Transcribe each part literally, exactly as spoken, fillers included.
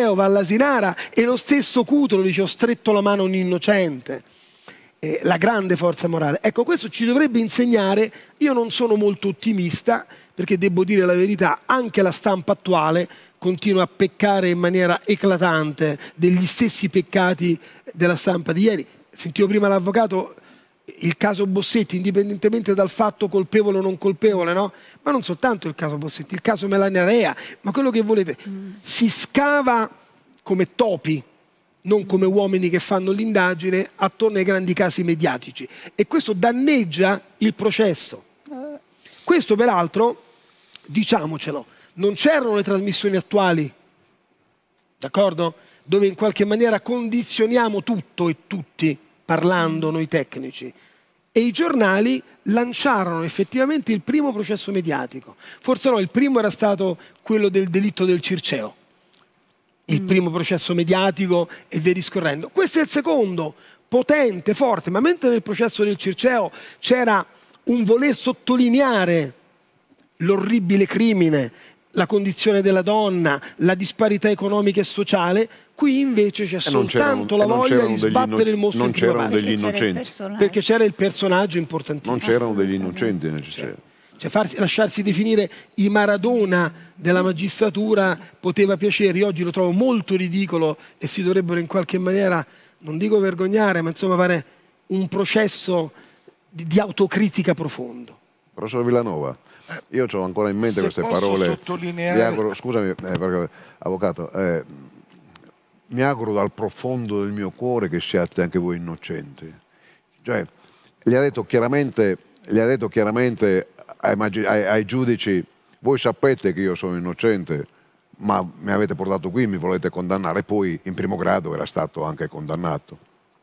Circeo va all'Asinara e lo stesso Cutolo dice: ho stretto la mano a un innocente. Eh, la grande forza morale. Ecco, questo ci dovrebbe insegnare. Io non sono molto ottimista, perché devo dire la verità, anche la stampa attuale continua a peccare in maniera eclatante degli stessi peccati della stampa di ieri. Sentivo prima l'avvocato, il caso Bossetti, indipendentemente dal fatto colpevole o non colpevole, no? Ma non soltanto il caso Bossetti, il caso Melania Rea, ma quello che volete. Mm. Si scava come topi, non come uomini che fanno l'indagine, attorno ai grandi casi mediatici. E questo danneggia il processo. Questo peraltro, diciamocelo, non c'erano le trasmissioni attuali, d'accordo? Dove in qualche maniera condizioniamo tutto e tutti, parlando noi tecnici. E i giornali lanciarono effettivamente il primo processo mediatico. Forse no, il primo era stato quello del delitto del Circeo. Il mm. primo processo mediatico e via discorrendo. Questo è il secondo, potente, forte, ma mentre nel processo del Circeo c'era un voler sottolineare l'orribile crimine, la condizione della donna, la disparità economica e sociale, qui invece c'è soltanto la voglia di sbattere il mostro in prima pagina. Non c'erano degli innocenti. Perché c'era il personaggio importantissimo. Non c'erano degli innocenti necessari. Cioè farsi, lasciarsi definire i Maradona della magistratura poteva piacere. Io oggi lo trovo molto ridicolo e si dovrebbero in qualche maniera, non dico vergognare, ma insomma fare un processo di, di autocritica profondo. Professor Villanova, io ho ancora in mente Se queste posso parole. Sottolineare... Mi auguro, scusami, eh, perché, avvocato, eh, mi auguro dal profondo del mio cuore che siate anche voi innocenti. Cioè, gli ha detto chiaramente, gli ha detto chiaramente ai, ai, ai giudici: voi sapete che io sono innocente, ma mi avete portato qui, mi volete condannare. Poi in primo grado era stato anche condannato.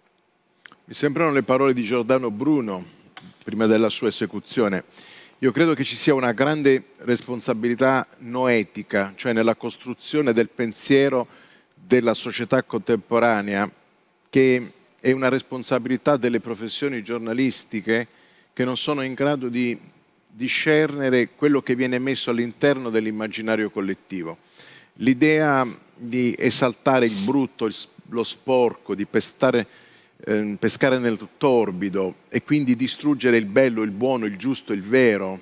Mi sembrano le parole di Giordano Bruno prima della sua esecuzione. Io credo che ci sia una grande responsabilità noetica, cioè nella costruzione del pensiero della società contemporanea, che è una responsabilità delle professioni giornalistiche che non sono in grado di discernere quello che viene messo all'interno dell'immaginario collettivo. L'idea di esaltare il brutto, il, lo sporco, di pestare, eh, pescare nel torbido e quindi distruggere il bello, il buono, il giusto, il vero,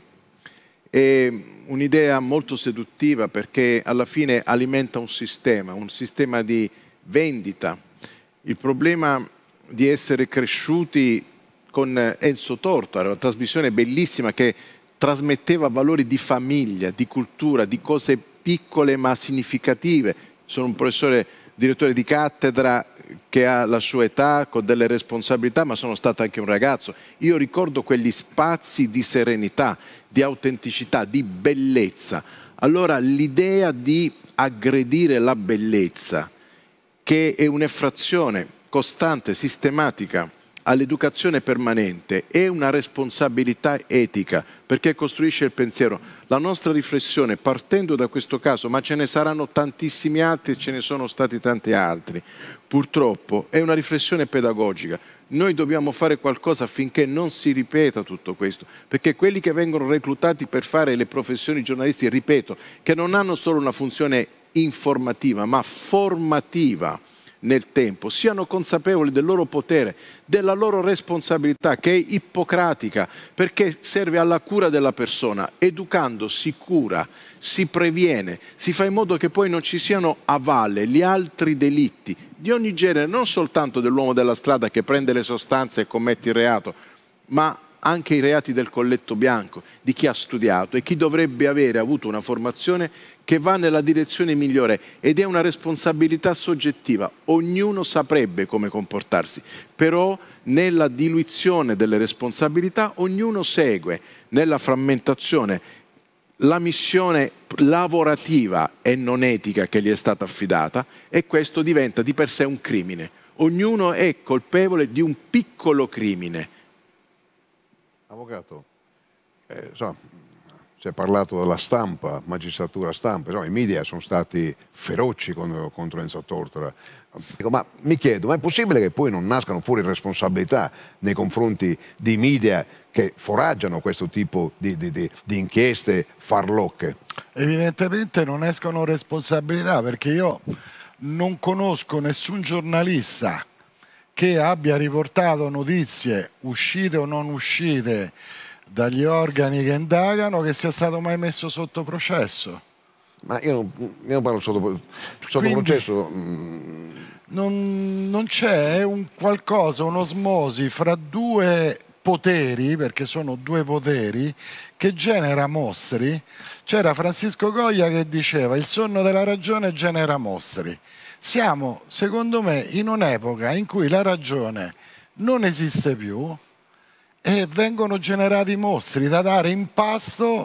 è un'idea molto seduttiva, perché alla fine alimenta un sistema, un sistema di vendita. Il problema di essere cresciuti con Enzo Tortora, era una trasmissione bellissima che trasmetteva valori di famiglia, di cultura, di cose piccole ma significative. Sono un professore, direttore di cattedra che ha la sua età, con delle responsabilità, ma sono stato anche un ragazzo. Io ricordo quegli spazi di serenità, di autenticità, di bellezza. Allora l'idea di aggredire la bellezza, che è un'effrazione costante, sistematica, all'educazione permanente, è una responsabilità etica, perché costruisce il pensiero. La nostra riflessione, partendo da questo caso, ma ce ne saranno tantissimi altri e ce ne sono stati tanti altri, purtroppo è una riflessione pedagogica. Noi dobbiamo fare qualcosa affinché non si ripeta tutto questo, perché quelli che vengono reclutati per fare le professioni giornalistiche, ripeto, che non hanno solo una funzione informativa, ma formativa nel tempo, siano consapevoli del loro potere, della loro responsabilità, che è ippocratica, perché serve alla cura della persona. Educando si cura, si previene, si fa in modo che poi non ci siano a valle gli altri delitti di ogni genere, non soltanto dell'uomo della strada che prende le sostanze e commette il reato, ma anche i reati del colletto bianco, di chi ha studiato e chi dovrebbe avere avuto una formazione che va nella direzione migliore, ed è una responsabilità soggettiva. Ognuno saprebbe come comportarsi, però nella diluizione delle responsabilità ognuno segue nella frammentazione la missione lavorativa e non etica che gli è stata affidata, e questo diventa di per sé un crimine. Ognuno è colpevole di un piccolo crimine. Avvocato, eh, so, si è parlato della stampa, magistratura stampa, no, i media sono stati feroci contro, contro Enzo Tortora. Dico, ma mi chiedo, ma è possibile che poi non nascano fuori responsabilità nei confronti di media che foraggiano questo tipo di, di, di, di inchieste farlocche? Evidentemente non escono responsabilità, perché io non conosco nessun giornalista che abbia riportato notizie uscite o non uscite dagli organi che indagano che sia stato mai messo sotto processo. Ma io non, io non parlo sotto, sotto Quindi, processo. Mh. Non, non c'è un qualcosa, un'osmosi fra due poteri, perché sono due poteri, che genera mostri. C'era Francisco Goya che diceva il sonno della ragione genera mostri. Siamo, secondo me, in un'epoca in cui la ragione non esiste più e vengono generati mostri da dare in pasto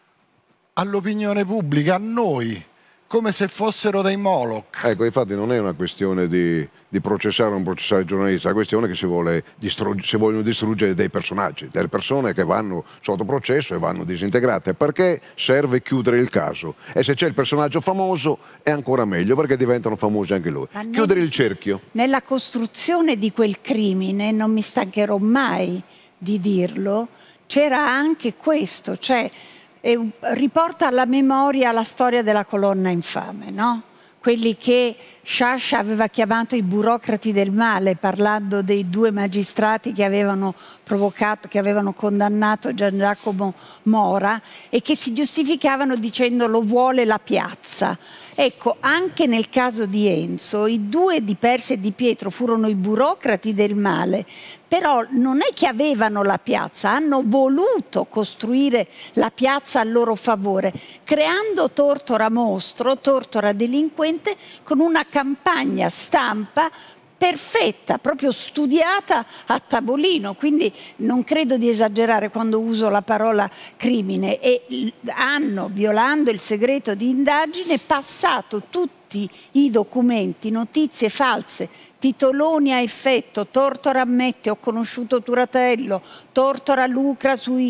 all'opinione pubblica, a noi, come se fossero dei Moloch. Ecco, infatti non è una questione di, di processare o non processare il giornalista, è una questione che si, vuole si vogliono distruggere dei personaggi, delle persone che vanno sotto processo e vanno disintegrate, perché serve chiudere il caso. E se c'è il personaggio famoso è ancora meglio, perché diventano famosi anche loro. Ma Chiudere nel, il cerchio. Nella costruzione di quel crimine, non mi stancherò mai di dirlo, c'era anche questo, cioè e riporta alla memoria la storia della colonna infame, no? Quelli che Sciascia aveva chiamato i burocrati del male, parlando dei due magistrati che avevano provocato, che avevano condannato Gian Giacomo Mora e che si giustificavano dicendo lo vuole la piazza. Ecco, anche nel caso di Enzo, i due di Persia e di Pietro furono i burocrati del male, però non è che avevano la piazza, hanno voluto costruire la piazza a loro favore, creando Tortora mostro, Tortora delinquente, con una campagna stampa perfetta, proprio studiata a tavolino, quindi non credo di esagerare quando uso la parola crimine, e hanno, violando il segreto di indagine, passato tutti i documenti, notizie false, titoloni a effetto, Tortora ammette, ho conosciuto Turatello, Tortora lucra sui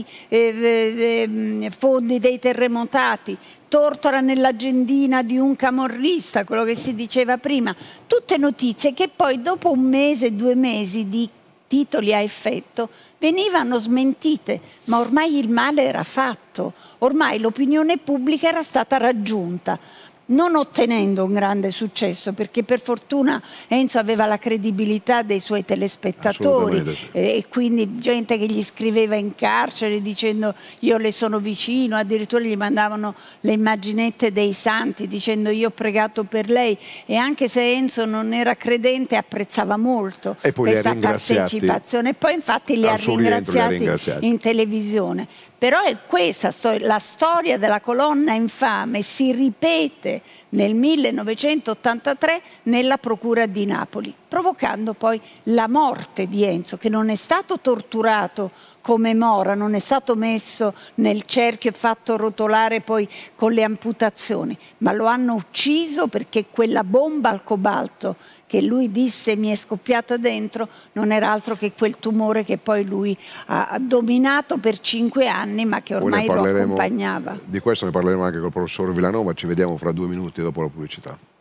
eh, eh, fondi dei terremotati, Tortora nell'agendina di un camorrista, quello che si diceva prima, tutte notizie che poi dopo un mese, due mesi di titoli a effetto venivano smentite, ma ormai il male era fatto, ormai l'opinione pubblica era stata raggiunta, non ottenendo un grande successo, perché per fortuna Enzo aveva la credibilità dei suoi telespettatori sì. e quindi gente che gli scriveva in carcere dicendo io le sono vicino, addirittura gli mandavano le immaginette dei santi dicendo io ho pregato per lei, e anche se Enzo non era credente apprezzava molto questa partecipazione, e poi infatti li ha ringraziati, ringraziati in televisione. Però è questa la storia della colonna infame, si ripete nel millenovecentottantatré nella procura di Napoli, provocando poi la morte di Enzo, che non è stato torturato come Mora, non è stato messo nel cerchio e fatto rotolare poi con le amputazioni, ma lo hanno ucciso perché quella bomba al cobalto che lui disse mi è scoppiata dentro non era altro che quel tumore che poi lui ha dominato per cinque anni ma che ormai lo accompagnava. Di questo ne parleremo anche col professor Villanova, ci vediamo fra due minuti dopo la pubblicità.